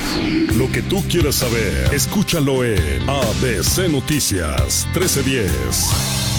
Lo que tú quieres saber, escúchalo en ABC Noticias 1310.